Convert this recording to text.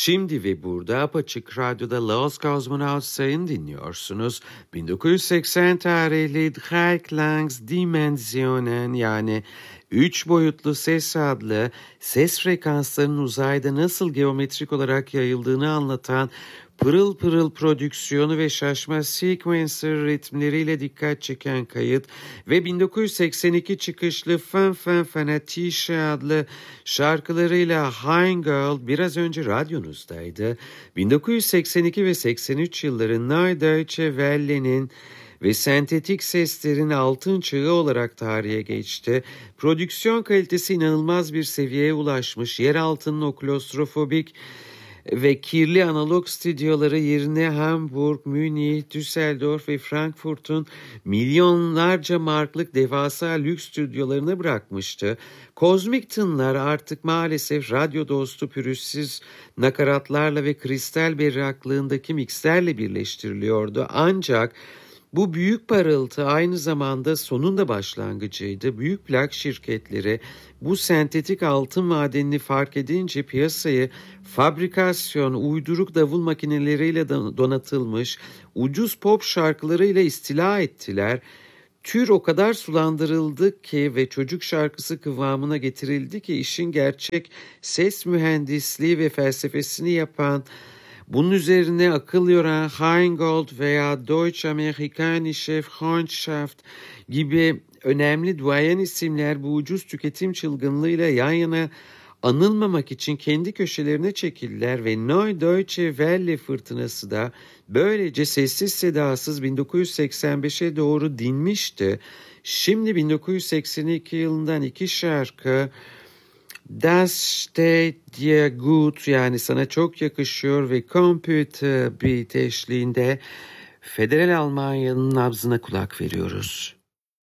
Şimdi ve burada Apaçık Radyo'da Los Cosmonauts'ın dinliyorsunuz. 1980 tarihli Drei Dimensionen yani 3 boyutlu ses adlı ses frekanslarının uzayda nasıl geometrik olarak yayıldığını anlatan pırıl pırıl prodüksiyonu ve şaşma sequencer ritmleriyle dikkat çeken kayıt ve 1982 çıkışlı Fun Fanatische adlı şarkılarıyla Heimgirl biraz önce radyonuzdaydı. 1982 ve 83 yılların Neue Deutsche Welle'nin ve sentetik seslerin altın çağı olarak tarihe geçti. Prodüksiyon kalitesi inanılmaz bir seviyeye ulaşmış. Yer altının o klostrofobik ve kirli analog stüdyoları yerine Hamburg, Münih, Düsseldorf ve Frankfurt'un milyonlarca marklık devasa lüks stüdyolarını bırakmıştı. Kozmik tınlar artık maalesef radyo dostu pürüzsüz nakaratlarla ve kristal berraklığındaki mikslerle birleştiriliyordu. Ancak bu büyük parıltı aynı zamanda sonun da başlangıcıydı. Büyük plak şirketleri bu sentetik altın madenini fark edince piyasayı fabrikasyon, uyduruk davul makineleriyle donatılmış ucuz pop şarkılarıyla istila ettiler. Tür o kadar sulandırıldı ki ve çocuk şarkısı kıvamına getirildi ki işin gerçek ses mühendisliği ve felsefesini yapan, bunun üzerine akıl yoran Heingold veya Deutsch-Amerikanische Freundschaft gibi önemli duayen isimler bu ucuz tüketim çılgınlığıyla yan yana anılmamak için kendi köşelerine çekildiler ve Neue Deutsche Welle fırtınası da böylece sessiz sedasız 1985'e doğru dinmişti. Şimdi 1982 yılından iki şarkı Das steht dir gut yani sana çok yakışıyor ve Computer Beat eşliğinde Federal Almanya'nın nabzına kulak veriyoruz.